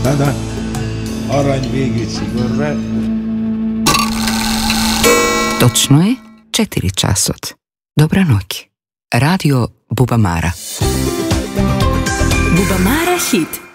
Да. Оранј веги сигурно. Точно е 4 часот. Добра ноќ. Радио Бубамара. Бубамара хит.